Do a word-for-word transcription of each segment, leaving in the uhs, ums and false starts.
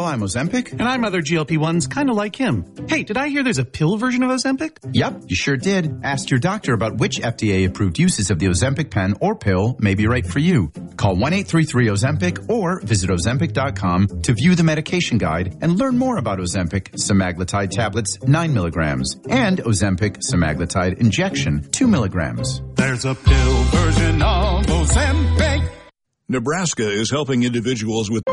Well, I'm Ozempic. And I'm other G L P ones kind of like him. Hey, did I hear there's a pill version of Ozempic? Yep, you sure did. Ask your doctor about which F D A-approved uses of the Ozempic pen or pill may be right for you. Call one eight three three Ozempic or visit Ozempic dot com to view the medication guide and learn more about Ozempic semaglutide tablets nine milligrams and Ozempic semaglutide injection two milligrams. There's a pill version of Ozempic. Nebraska is helping individuals with...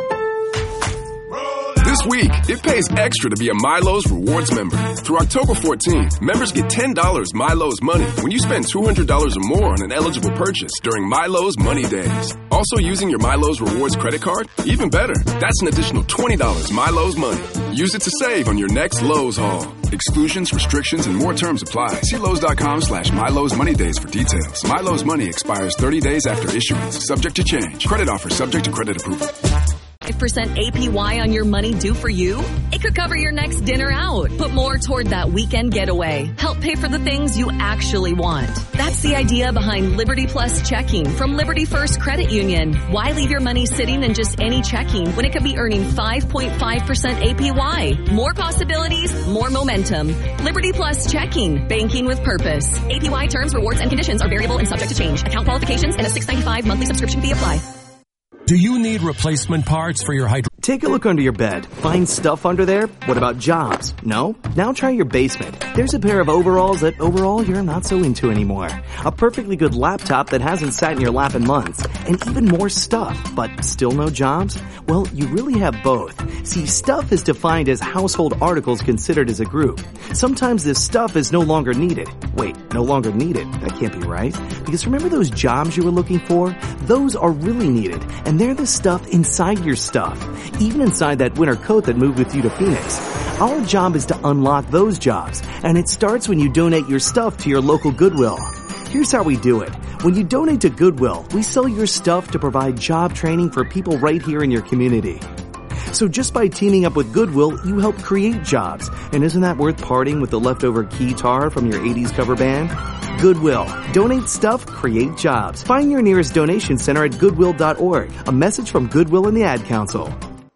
This week, it pays extra to be a Milo's Rewards member. Through October fourteenth, members get ten dollars Milo's Money when you spend two hundred dollars or more on an eligible purchase during Milo's Money Days. Also using your Milo's Rewards credit card? Even better, that's an additional twenty dollars Milo's Money. Use it to save on your next Lowe's haul. Exclusions, restrictions, and more terms apply. See Lowe's.com slash Milo's Money Days for details. Milo's Money expires thirty days after issuance, subject to change. Credit offer subject to credit approval. five percent A P Y on your money due for you? It could cover your next dinner out. Put more toward that weekend getaway. Help pay for the things you actually want. That's the idea behind Liberty Plus checking from Liberty First Credit Union. Why leave your money sitting in just any checking when it could be earning five point five percent A P Y? More possibilities, more momentum. Liberty Plus checking. Banking with purpose. A P Y terms, rewards, and conditions are variable and subject to change. Account qualifications and a six dollars and ninety-five cents monthly subscription fee apply. Do you need replacement parts for your hydro? Take a look under your bed. Find stuff under there? What about jobs? No? Now try your basement. There's a pair of overalls that overall you're not so into anymore. A perfectly good laptop that hasn't sat in your lap in months. And even more stuff, but still no jobs? Well, you really have both. See, stuff is defined as household articles considered as a group. Sometimes this stuff is no longer needed. Wait, no longer needed? That can't be right. Because remember those jobs you were looking for? Those are really needed. And they're the stuff inside your stuff. Even inside that winter coat that moved with you to Phoenix. Our job is to unlock those jobs, and it starts when you donate your stuff to your local Goodwill. Here's how we do it. When you donate to Goodwill, we sell your stuff to provide job training for people right here in your community. So just by teaming up with Goodwill, you help create jobs. And isn't that worth parting with the leftover keytar from your eighties cover band? Goodwill. Donate stuff, create jobs. Find your nearest donation center at goodwill dot org. A message from Goodwill and the Ad Council.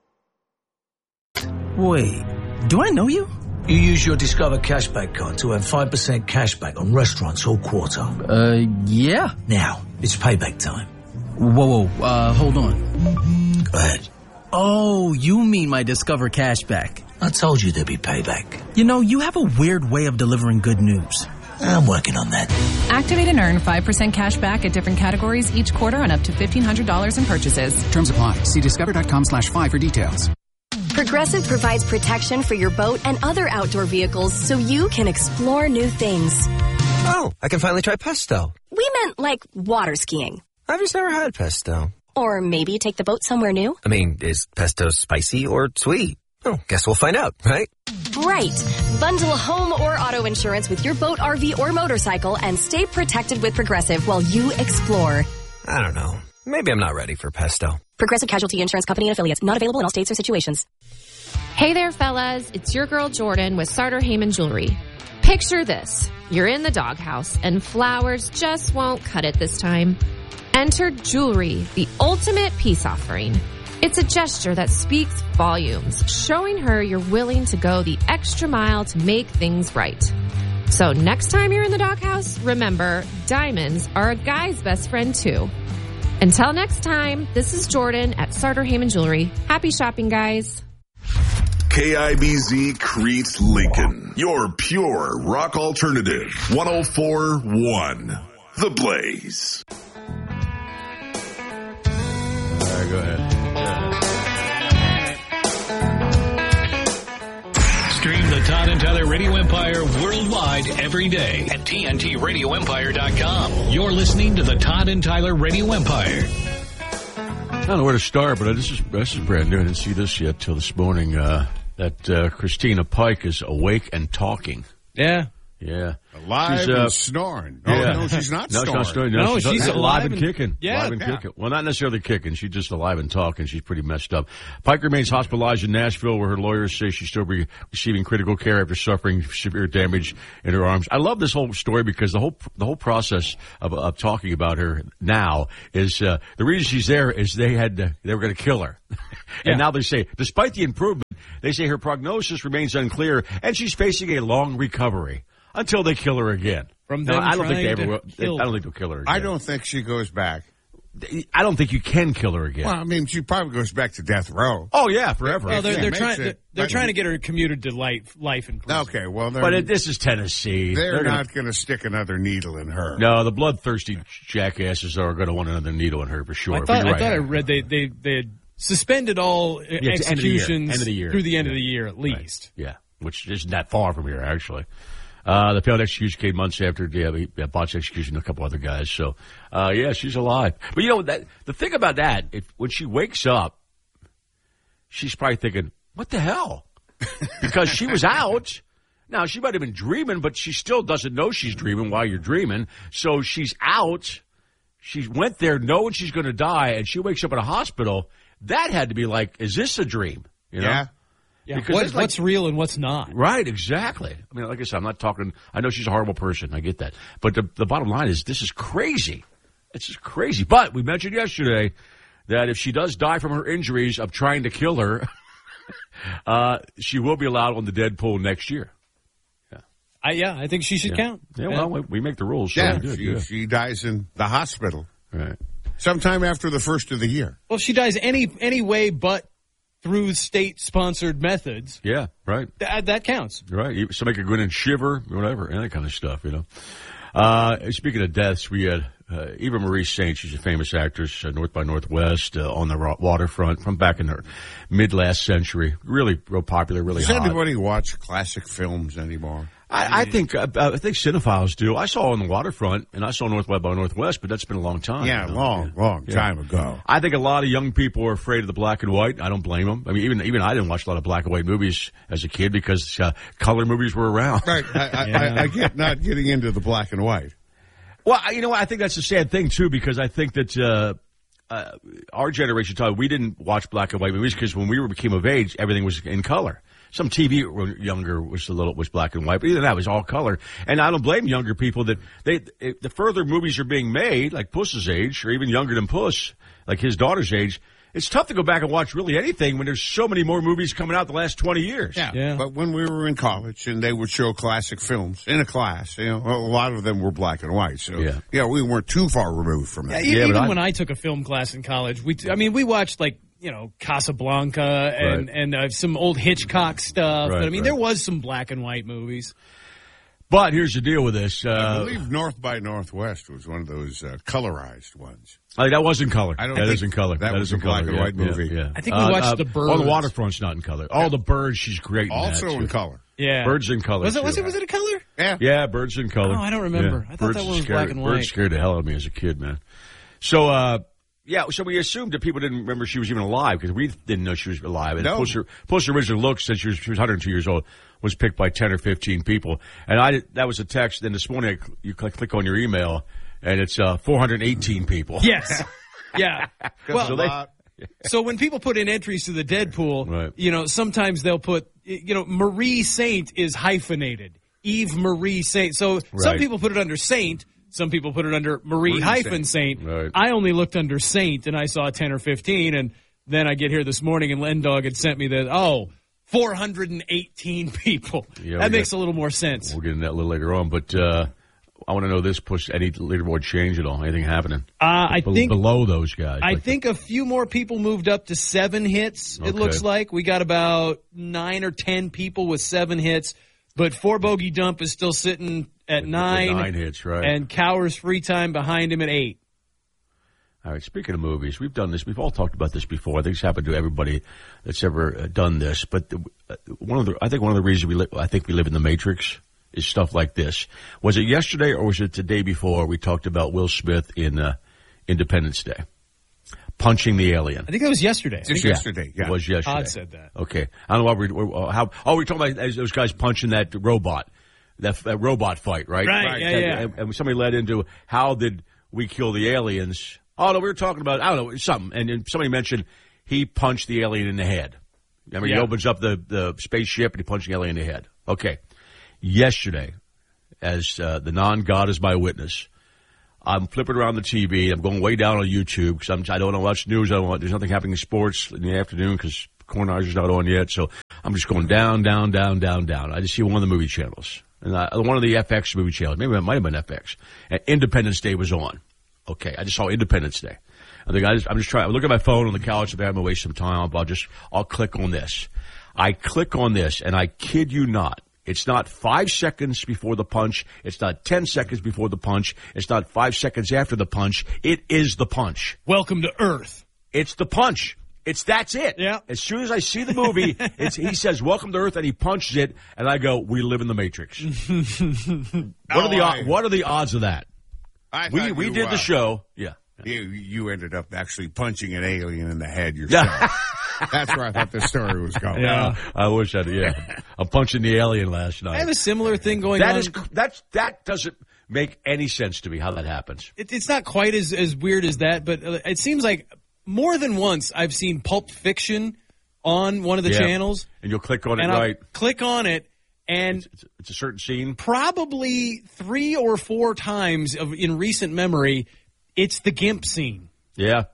Wait, do I know you? You use your Discover Cashback card to earn five percent cashback on restaurants all quarter. Uh, yeah. Now, it's payback time. Whoa, whoa, uh, hold on. Go ahead. Oh, you mean my Discover Cashback. I told you there'd be payback. You know, you have a weird way of delivering good news. I'm working on that. Activate and earn five percent cash back at different categories each quarter on up to fifteen hundred dollars in purchases. Terms apply. See discover.com slash five for details. Progressive provides protection for your boat and other outdoor vehicles so you can explore new things. Oh, I can finally try pesto. We meant like water skiing. I've just never had pesto. Or maybe take the boat somewhere new. I mean, is pesto spicy or sweet? Oh, guess we'll find out, right? Right. Bundle home or auto insurance with your boat, R V, or motorcycle and stay protected with Progressive while you explore. I don't know. Maybe I'm not ready for pesto. Progressive Casualty Insurance Company and Affiliates. Not available in all states or situations. Hey there, fellas. It's your girl Jordan with Sartor Heyman Jewelry. Picture this. You're in the doghouse and flowers just won't cut it this time. Enter jewelry, the ultimate peace offering. It's a gesture that speaks volumes, showing her you're willing to go the extra mile to make things right. So next time you're in the doghouse, remember, diamonds are a guy's best friend too. Until next time, this is Jordan at Sartor Heyman Jewelry. Happy shopping, guys. K I B Z Crete Lincoln, your pure rock alternative. one oh four point one, The Blaze. All right, go ahead. Stream the Todd and Tyler Radio Empire worldwide every day at T N T radio empire dot com. You're listening to the Todd and Tyler Radio Empire. I don't know where to start, but this is this is brand new. I didn't see this yet till this morning. Uh, that uh, Christina Pike is awake and talking. Yeah. Yeah. Alive she's, uh, and snoring. Oh, yeah. no, she's not no, snoring. She's not snoring. No, No, she's, she's alive, alive and, and- kicking. yeah. alive and Yeah. kicking. Well, not necessarily kicking. She's just alive and talking. She's pretty messed up. Pike remains hospitalized in Nashville, where her lawyers say she's still re- receiving critical care after suffering severe damage in her arms. I love this whole story because the whole the whole process of, of talking about her now is uh, the reason she's there is they had uh, they were going to kill her, and Yeah. now they say despite the improvement, they say her prognosis remains unclear and she's facing a long recovery until they kill her again. From No, them I don't think they trying ever. to Will. kill I don't think they'll kill her again. I don't think she goes back. I don't think you can kill her again. Well, I mean, she probably goes back to death row. Oh yeah, forever. Well, they're, Yeah, they're makes trying. it- They're, they're but- trying to get her commuted to life, life in prison. Okay, well, they're, but it, this is Tennessee. they're, They're not going to stick another needle in her. Gonna, no, the bloodthirsty jackasses are going to want another needle in her for sure. I But thought. you're I right. thought I read they they they had suspended all uh, Yeah, it's the end of the year. executions End of the year. through the end of Yeah. the year at least. Yeah, which isn't that far from here, actually. Uh, the failed execution came months after the yeah, botched execution of a couple other guys. So, uh, yeah, she's alive. But you know, that, the thing about that, if, when she wakes up, she's probably thinking, what the hell? Because she was out. Now, she might have been dreaming, but she still doesn't know she's dreaming while you're dreaming. So she's out. She went there knowing she's going to die, and she wakes up in a hospital. That had to be like, is this a dream? You know? Yeah. Yeah, Because what, it's like- what's real and what's not? Right, exactly. I mean, like I said, I'm not talking, I know she's a horrible person. I get that. But the, the bottom line is this is crazy. It's just crazy. But we mentioned yesterday that if she does die from her injuries of trying to kill her, uh, she will be allowed on the Deadpool next year. I, yeah, I think she should Yeah. count. Yeah, well, we, we make the rules. So Yeah, we do it, she, yeah. she dies in the hospital. Right. Sometime after the first of the year. Well, if she dies any any way but through state-sponsored methods, Yeah, right. that, that counts. Right. You- Somebody could go in and shiver, whatever, and that kind of stuff, you know. Uh, speaking of deaths, we had uh, Eva Marie Saint. She's a famous actress, uh, North by Northwest, uh, on the ro- waterfront from back in the mid-last century. Really real popular, really Does hot. anybody watch classic films anymore? I, I think uh, I think cinephiles do. I saw on the waterfront, and I saw North by Northwest, but that's been a long time. Yeah, you know? long, long Yeah. time ago. I think a lot of young people are afraid of the black and white. I don't blame them. I mean, even even I didn't watch a lot of black and white movies as a kid because uh, color movies were around. Right. I, I, I, I get not getting into the black and white. Well, I- you know what? I think that's a sad thing, too, because I think that uh, uh, our generation, Todd, we didn't watch black and white movies because when we were, became of age, everything was in color. Some T V when younger was a little was black and white, but either that was all color. And I don't blame younger people that they the further movies are being made, like Puss's age, or even younger than Puss, like his daughter's age. It's tough to go back and watch really anything when there's so many more movies coming out the last twenty years. Yeah, Yeah. but when we were in college and they would show classic films in a class, you know, a lot of them were black and white. So, Yeah. yeah, we weren't too far removed from that. Yeah, Yeah, even but I- when I took a film class in college, we, I mean, we watched like, you know, Casablanca and, Right. and uh, some old Hitchcock stuff. Right, but I mean, right. there was some black and white movies. But here's the deal with this. I Uh, believe North by Northwest was one of those uh, colorized ones. I think that was in color. I don't that think is in color. that was is a in black color. and yeah, white movie. Yeah, yeah. I think we watched The Oh, the Birds. waterfront's not in color. Oh, the Birds, she's great in Also that, in too. color. Yeah. Birds in color. Was it, was too. it, was it a color? Yeah. Yeah, Birds in color. Oh, I don't remember. Yeah. I thought Birds that one was scared, black and Birds white. scared the hell out of me as a kid, man. So, uh, yeah, so we assumed that people didn't remember she was even alive because we didn't know she was alive. And No. plus, her, plus her original look, since she was, she was one hundred two years old, was picked by ten or fifteen people. And I did- that was a text. Then this morning, I cl- you click, click on your email, and it's uh, four hundred eighteen people. Yes. Yeah. Well, So they- so when people put in entries to the Deadpool, Right. you know, sometimes they'll put, you know, Marie Saint is hyphenated. Eve Marie Saint. So some Right. people put it under Saint. Some people put it under Marie, Marie hyphen Saint. Right. I only looked under Saint and I saw ten or fifteen. And then I get here this morning and Len Dog had sent me that, oh, four hundred eighteen people. Yeah, that we makes got- a little more sense. We'll get into that a little later on. But uh, I want to know this, push any leaderboard change at all? Anything happening? Uh, I Be- think below those guys. I like think a few more people moved up to seven hits. It Okay. looks like we got about nine or ten people with seven hits, but Four Bogey Dump is still sitting at the nine, nine hits, right? and Cower's Free Time behind him at eight. All right, speaking of movies, we've done this. We've all talked about this before. I think it's happened to everybody that's ever uh, done this. But the, uh, one of the, I think one of the reasons we, li- I think we live in the Matrix is stuff like this. Was it yesterday or was it the day before we talked about Will Smith in uh, Independence Day punching the alien? I think that was yesterday. Just Yeah, yesterday. Yeah. It was yesterday. Todd said that. Okay, I don't know what we how. Oh, we're talking about those guys punching that robot. that, that robot fight, right? Right, right. yeah, and, yeah. And, and somebody led into how did we kill the aliens? Oh, no, we were talking about, I don't know, something. And then somebody mentioned he punched the alien in the head. I mean, yeah. he opens up the, the spaceship and he punched the alien in the head. Okay. Yesterday, as uh, the non-God is my witness, I'm flipping around the T V. I'm going way down on YouTube because I'm, I don't want to watch news. I don't want, there's nothing happening in sports in the afternoon because Kornheiser's not on yet. So I'm just going down, down, down, down, down. I just see one of the movie channels. And I, one of the F X movie channels. Maybe it might have been F X. And Independence Day was on. Okay. I just saw Independence Day. I think I just, I'm just trying, I look at my phone on the couch. If I'm going to waste some time, I'll just, I'll click on this. I click on this and I kid you not. It's not five seconds before the punch. It's not ten seconds before the punch. It's not five seconds after the punch. It is the punch. Welcome to Earth. It's the punch. It's that's it. Yeah. As soon as I see the movie, it's, he says, "Welcome to Earth," and he punches it, and I go, "We live in the Matrix." what are the I, What are the odds of that? I we we you, did uh, the show. Yeah. You, you ended up actually punching an alien in the head yourself. That's where I thought this story was going. Yeah. I wish I did. Yeah. I'm punching the alien last night. I have a similar thing going That on. is that's that doesn't make any sense to me how that happens. It, it's not quite as, as weird as that, but uh, it seems like more than once I've seen Pulp Fiction on one of the Yeah. channels. And you'll click on it, and I'll right? click on it, and it's, it's, it's a certain scene. Probably three or four times of, in recent memory, it's the GIMP scene. Yeah.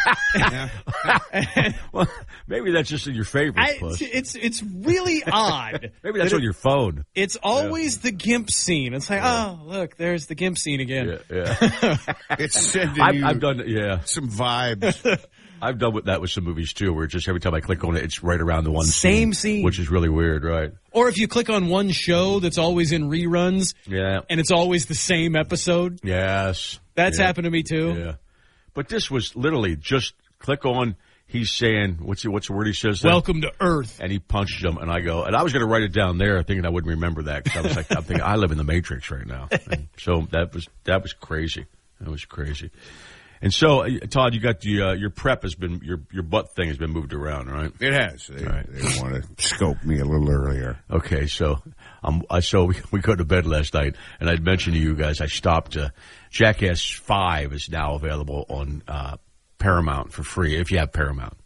Well, maybe that's just in your favorite. I, Puss. it's it's really odd. Maybe that's that on it, your phone. It's always yeah. the GIMP scene. It's like, yeah. oh, look, there's the GIMP scene again. Yeah, yeah. It's sending I've, you I've done, yeah, some vibes. I've done with that with some movies too, where just every time I click on it, it's right around the one same scene, scene, which is really weird, right? Or if you click on one show that's always in reruns, yeah, and it's always the same episode. Yes, that's yeah. happened to me too. Yeah, but this was literally just click on. He's saying, what's the, what's the word he says? There? Welcome to Earth. And he punched him, and I go, and I was going to write it down there, thinking I wouldn't remember that because I was like, I'm thinking I live in the Matrix right now. And so that was that was crazy. That was crazy. And so, uh, Todd, you got the uh, your prep has been your your butt thing has been moved around, right? It has. They, right. they want to scope me a little earlier. Okay, so um, I so we, we go to bed last night, and I'd mentioned to you guys I stopped. Uh, Jackass Five is now available on uh, Paramount for free if you have Paramount.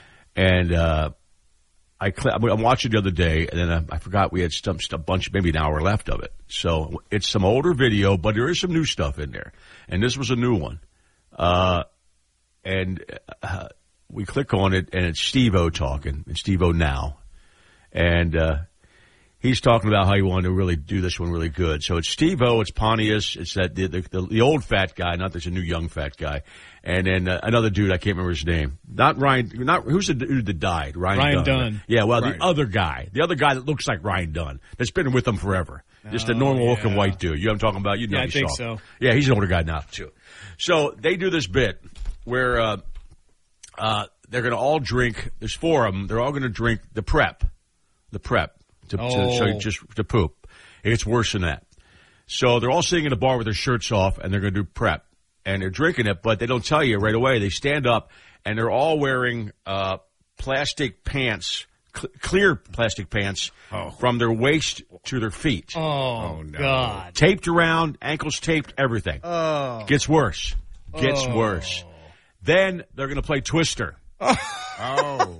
And uh, I cl- I'm watching the other day, and then I, I forgot we had some, a bunch, maybe an hour left of it. So it's some older video, but there is some new stuff in there, and this was a new one. Uh, and uh, we click on it, and it's Steve-O talking, and Steve-O now. And uh, he's talking about how he wanted to really do this one really good. So it's Steve-O, it's Pontius, it's that the, the, the old fat guy, not there's a new young fat guy. And then uh, another dude, I can't remember his name. Not Ryan, not, who's the dude that died? Ryan, Ryan Dunn. Dunn. Yeah, well, Right. the other guy. The other guy that looks like Ryan Dunn. That's been with him forever. Just a Oh, normal looking yeah. white dude. You know what I'm talking about? You know Yeah, I you think saw so. him. Yeah, he's an older guy now, too. So they do this bit where uh, uh, they're going to all drink. There's four of them. They're all going to drink the prep. The prep. To, Oh. to, so just to poop. It gets worse than that. So they're all sitting in a bar with their shirts off, and they're going to do prep. And they're drinking it, but they don't tell you right away. They stand up, and they're all wearing uh, plastic pants, cl- clear plastic pants, Oh. from their waist to their feet. Oh, Oh, no. God. Taped around, ankles taped, everything. Oh. Gets worse. Gets Oh. worse. Then they're going to play Twister. Oh. oh.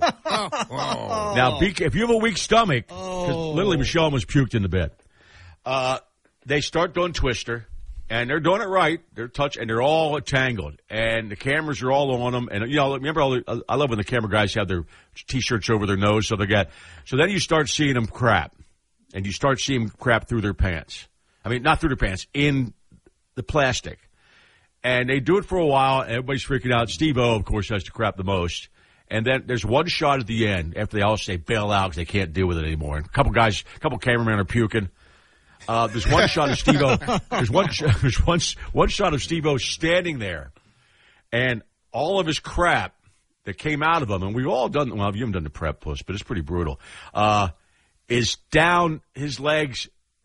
oh. Now, be, if you have a weak stomach, because Oh. literally Michelle almost puked in the bed, uh, they start doing Twister, and they're doing it right. They're touch, and they're all tangled, and the cameras are all on them. And you know, remember, all the, I love when the camera guys have their T-shirts over their nose, so they got. So then you start seeing them crap, and you start seeing them crap through their pants. I mean, not through their pants, in the plastic. And they do it for a while, and everybody's freaking out. Steve-O, of course, has to crap the most. And then there's one shot at the end after they all say bail out because they can't deal with it anymore. And a couple guys, a couple cameramen are puking. Uh, there's one shot of Steve-O. There's one. There's one. One shot of Steve-O standing there, and all of his crap that came out of him, and we've all done. Well, you haven't done the prep, Puss, but it's pretty brutal. Uh, is down his legs,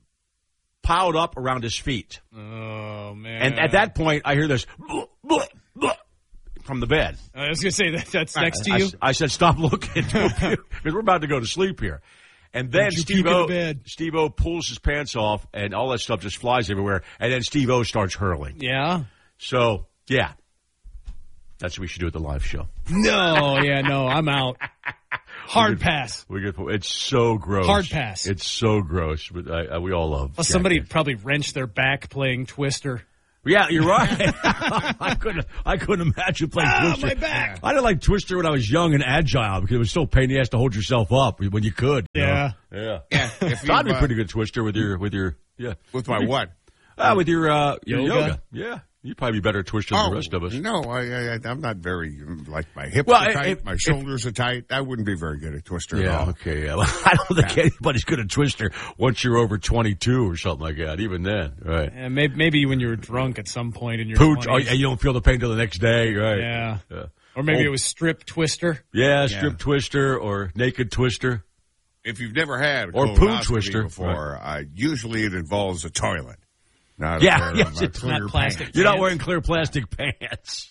piled up around his feet. Oh, man. And at that point, I hear this from the bed. I was going to say, that that's next to I, you? I, I said, stop looking, because we're about to go to sleep here. And then Don't you Steve puke in O, the bed. Steve O pulls his pants off, and all that stuff just flies everywhere. And then Steve O starts hurling. Yeah. So yeah, that's what we should do at the live show. No, yeah, no, I'm out. Hard we pass. We get, it's so gross. Hard pass. It's so gross. But I, I, we all love. Well, somebody probably wrenched their back playing Twister. Yeah, you're right. I couldn't. I couldn't imagine playing ah, Twister. my back. I didn't like Twister when I was young and agile because it was so pain in the ass to hold yourself up when you could. You yeah, know? yeah. yeah if I'd be uh, pretty good Twister with your with your yeah with my what? Uh, with your uh, your yoga? yoga. Yeah. You'd probably be better at Twister oh, than the rest of us. No, I, I, I'm not very, like, my hips well, are tight, if, my shoulders if, are tight. I wouldn't be very good at Twister yeah, at all. Okay, yeah. Well, I don't think yeah. anybody's good at Twister once you're over twenty-two or something like that, even then, right? Yeah, maybe, maybe when you were drunk at some point in your Pooch, oh, twenties. you don't feel the pain till the next day, right? Yeah. yeah. Or maybe oh. it was strip Twister. Yeah, strip yeah. Twister or naked Twister. If you've never had a or poo Twister before, right. uh, usually it involves a toilet. Not yeah, a yes, of, uh, it's clear not plastic. pants. You're not wearing clear plastic pants.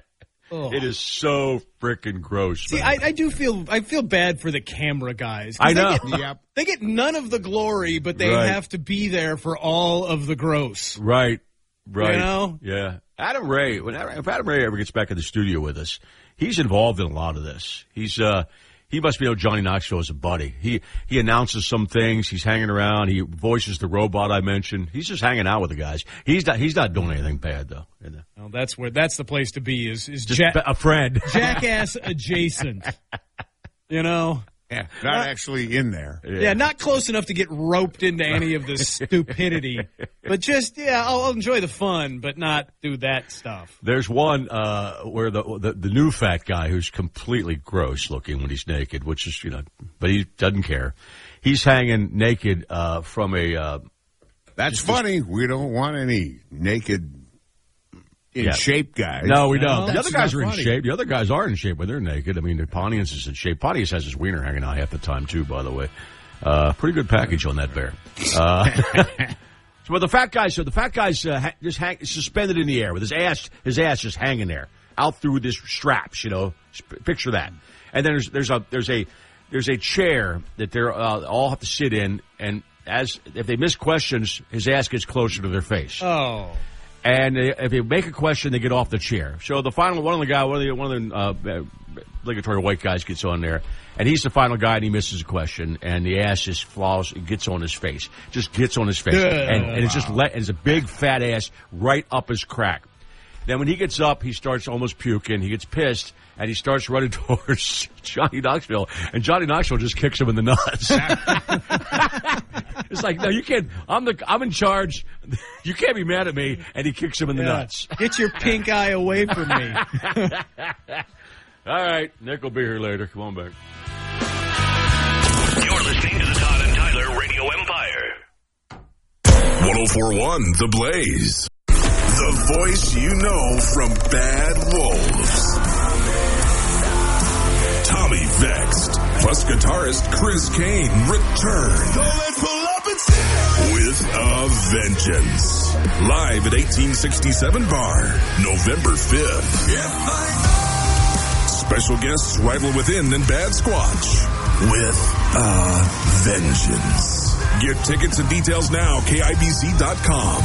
Oh. It is so freaking gross. See, I, I do feel I feel bad for the camera guys. I know. They get, yep. they get none of the glory, but they right. have to be there for all of the gross. Right, right. You know? Yeah. Adam Ray, when if Adam Ray ever gets back in the studio with us, he's involved in a lot of this. He's uh. He must be know Johnny Knoxville as a buddy. He he announces some things. He's hanging around. He voices the robot I mentioned. He's just hanging out with the guys. He's not he's not doing anything bad though. Well, that's where that's the place to be. Is is just ja- a friend, jackass adjacent. You know. Yeah, not, not actually in there. Yeah. yeah, not close enough to get roped into any of the stupidity. But just, yeah, I'll, I'll enjoy the fun, but not do that stuff. There's one uh, where the, the the new fat guy who's completely gross looking when he's naked, which is, you know, but he doesn't care. He's hanging naked uh, from a... Uh, That's funny. Just, we don't want any naked... In yeah. shape guys. No, we don't. No, the other guys are funny. in shape. The other guys are in shape when they're naked. I mean, Pontius is in shape. Pontius has his wiener hanging out half the time, too, by the way. Uh, pretty good package on that bear. Uh, so, but the fat guy, so the fat guy's uh, ha- just hang, suspended in the air with his ass, his ass just hanging there, out through this straps, you know. Sp- picture that. And then there's, there's a, there's a, there's a chair that they're uh, all have to sit in, and as, if they miss questions, his ass gets closer to their face. Oh. And if they make a question, they get off the chair. So the final one of the guy, one of the one of the uh, obligatory white guys gets on there, and he's the final guy, and he misses a question, and the ass just flaws, gets on his face, just gets on his face, yeah, and, and wow. it's just let, and it's a big fat ass right up his crack. Then when he gets up, he starts almost puking. He gets pissed, and he starts running towards Johnny Knoxville, and Johnny Knoxville just kicks him in the nuts. It's like, no, you can't. I'm the. I'm in charge. You can't be mad at me. And he kicks him in the yeah. nuts. Get your pink eye away from me. All right, Nick will be here later. Come on back. You're listening to the Todd and Tyler Radio Empire. one oh four point one The Blaze. The voice you know from Bad Wolves. Tommy Vexed, plus guitarist Chris Kane return. So let's pull up and see with a vengeance. Live at eighteen sixty-seven Bar, November fifth. Special guests Rival Within and Bad Squatch with a vengeance. Get tickets and details now, K I B Z dot com.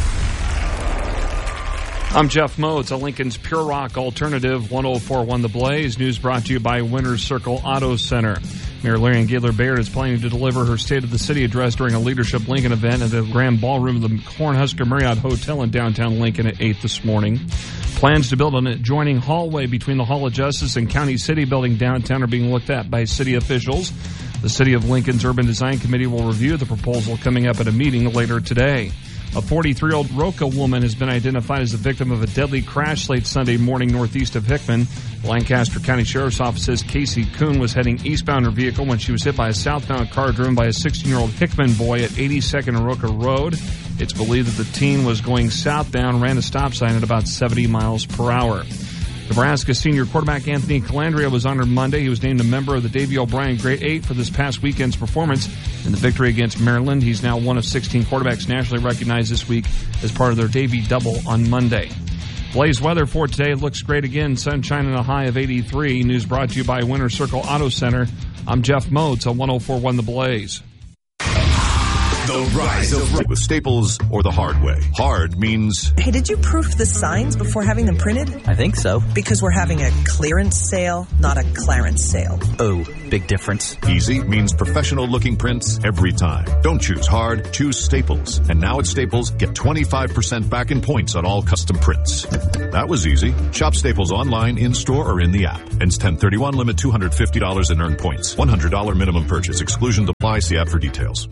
I'm Jeff Moe. It's a Lincoln's Pure Rock Alternative, one oh four point one The Blaze. News brought to you by Winner's Circle Auto Center. Mayor Larian Gaylor Baird is planning to deliver her State of the City address during a Leadership Lincoln event at the Grand Ballroom of the Cornhusker Marriott Hotel in downtown Lincoln at eight this morning. Plans to build an adjoining hallway between the Hall of Justice and County City building downtown are being looked at by city officials. The City of Lincoln's Urban Design Committee will review the proposal coming up at a meeting later today. A forty-three-year-old Roca woman has been identified as the victim of a deadly crash late Sunday morning northeast of Hickman. The Lancaster County Sheriff's Office says Casey Kuhn was heading eastbound her vehicle when she was hit by a southbound car driven by a sixteen-year-old Hickman boy at eighty-second and Roca Road. It's believed that the teen was going southbound, ran a stop sign at about seventy miles per hour. Nebraska senior quarterback Anthony Calandria was honored Monday. He was named a member of the Davey O'Brien Grade eight for this past weekend's performance in the victory against Maryland. He's now one of sixteen quarterbacks nationally recognized this week as part of their Davey double on Monday. Blaze weather for today looks great again. Sunshine and a high of eighty-three. News brought to you by Winner's Circle Auto Center. I'm Jeff Moats on one oh four point one The Blaze. The rise of with Staples or the hard way. Hard means... Hey, did you proof the signs before having them printed? I think so. Because we're having a clearance sale, not a clarence sale. Oh, big difference. Easy means professional-looking prints every time. Don't choose hard, choose Staples. And now at Staples, get twenty-five percent back in points on all custom prints. That was easy. Shop Staples online, in-store, or in the app. Ends ten thirty-one, limit two hundred fifty dollars in earned points. one hundred dollars minimum purchase. Exclusion applies. See app for details.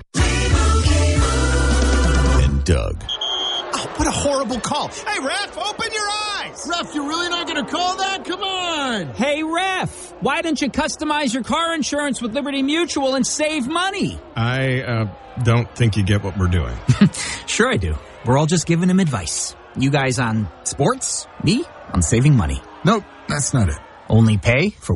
Doug. Oh, what a horrible call. Hey, Ref, open your eyes. Ref, you're really not going to call that? Come on. Hey, Ref, why don't you customize your car insurance with Liberty Mutual and save money? I uh, don't think you get what we're doing. Sure I do. We're all just giving him advice. You guys on sports, me on saving money. Nope, that's not it. Only pay for